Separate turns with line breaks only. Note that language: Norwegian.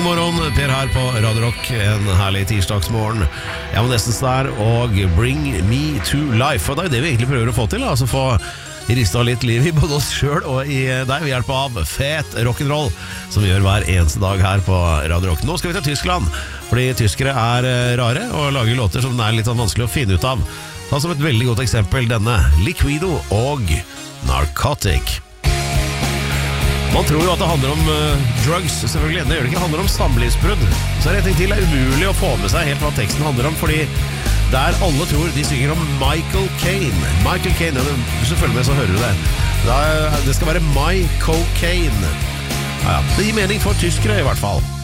morgen, Per her på Radio Rock. En herlig tirsdagsmorgen. Jeg må nesten stå her og bring me to life. Og det er jo det vi egentlig prøver å få til, altså få rista litt liv i både oss selv og i deg ved hjelp av fet rock'n'roll, som vi gjør hver eneste dag her på Radio Rock. Nå skal vi til Tyskland, fordi tyskere er rare og lager låter som er litt sånn vanskelig å finne ut av. Ta som et veldig godt eksempel denne Liquido og Narcotic. Man tror jo at det handler om drugs, selvfølgelig. Det gjør det ikke, det handler om samlivsbrudd. Så er det en ting til, det er umulig å få med seg helt hva teksten handler om, fordi der alle tror de synger om Michael Caine. Michael Caine, hvis du følger med så hører du det. Det skal være My Cocaine. Ja, det gir mening for tyskere i hvert fall.